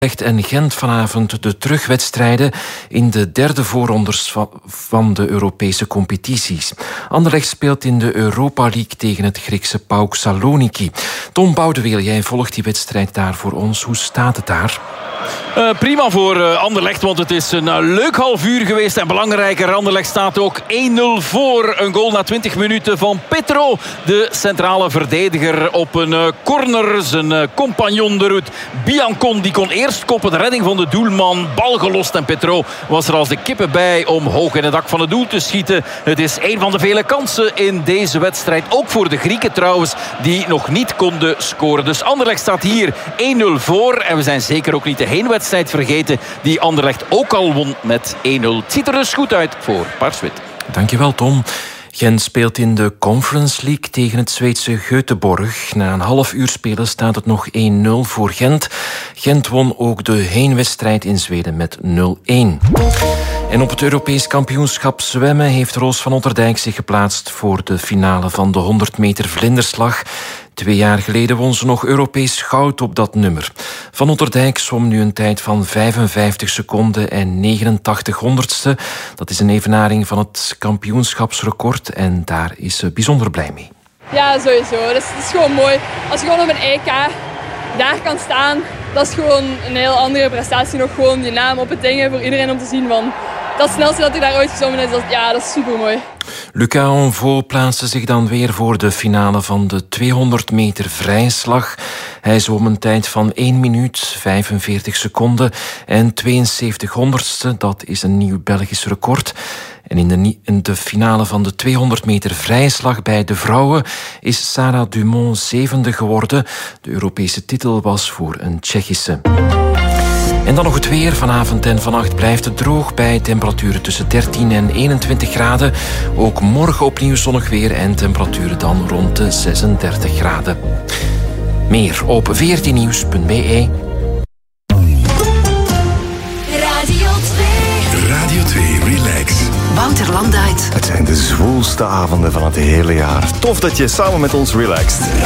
en Gent vanavond de terugwedstrijden in de derde voorrondes van de Europese competities. Anderlecht speelt in de Europa League tegen het Griekse PAOK Saloniki. Tom Boudeweel, jij volgt die wedstrijd daar voor ons. Hoe staat het daar? Prima voor Anderlecht, want het is een leuk half uur geweest. En belangrijker, Anderlecht staat ook 1-0 voor. Een goal na 20 minuten van Petro, de centrale verdediger, op een corner. Zijn compagnon de route, Biancon, die kon eerst koppen. De redding van de doelman, bal gelost. En Petro was er als de kippen bij om hoog in het dak van het doel te schieten. Het is een van de vele kansen in deze wedstrijd. Ook voor de Grieken trouwens, die nog niet konden scoren. Dus Anderlecht staat hier 1-0 voor. En we zijn zeker ook niet de heenwedstrijd vergeten, die Anderlecht ook al won met 1-0. Het ziet er dus goed uit voor Paars-Wit. Dankjewel, Tom. Gent speelt in de Conference League tegen het Zweedse Göteborg. Na een half uur spelen staat het nog 1-0 voor Gent. Gent won ook de heenwedstrijd in Zweden met 0-1. En op het Europees kampioenschap zwemmen heeft Roos van Otterdijk zich geplaatst voor de finale van de 100 meter vlinderslag. 2 jaar geleden won ze nog Europees goud op dat nummer. Van Otterdijk zwom nu een tijd van 55 seconden en 89 honderdste. Dat is een evenaring van het kampioenschapsrecord en daar is ze bijzonder blij mee. Ja, sowieso. Het is gewoon mooi. Als je gewoon op een EK daar kan staan, dat is gewoon een heel andere prestatie. Nog gewoon je naam op het ding voor iedereen om te zien van dat snelste dat hij daar ooit gezwommen is. Dat is super mooi. Lucas Onvaux plaatste zich dan weer voor de finale van de 200 meter vrijslag. Hij zwom een tijd van 1 minuut, 45 seconden en 72 honderdste. Dat is een nieuw Belgisch record. En in de finale van de 200 meter vrijslag bij de vrouwen is Sarah Dumont 7e geworden. De Europese titel was voor een Tsjechische. En dan nog het weer. Vanavond en vannacht blijft het droog bij temperaturen tussen 13 en 21 graden. Ook morgen opnieuw zonnig weer en temperaturen dan rond de 36 graden. Meer op 14nieuws.be. Radio 2. Radio 2 Relax. Wouter Landuyt. Het zijn de zwoelste avonden van het hele jaar. Tof dat je samen met ons relaxt.